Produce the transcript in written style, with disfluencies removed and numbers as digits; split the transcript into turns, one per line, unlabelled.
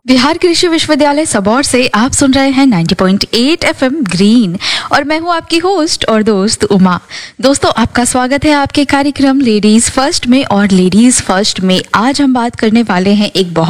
बिहार कृषि विश्वविद्यालय सबौर से आप सुन रहे हैं 90.8 एफएम ग्रीन और मैं हूं आपकी होस्ट और दोस्त उमा। दोस्तों, आपका स्वागत है आपके कार्यक्रम लेडीज फर्स्ट में। और लेडीज फर्स्ट में आज हम बात करने वाले हैं एक बहुत